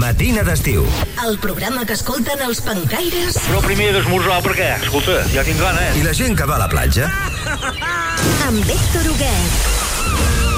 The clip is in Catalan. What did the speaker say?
Matina d'estiu. El programa que escolten els pencaires. Però primer he d'esmorzar perquè, escolta, ja tinc gana, I la gent que va a la platja. Amb Héctor Huguet.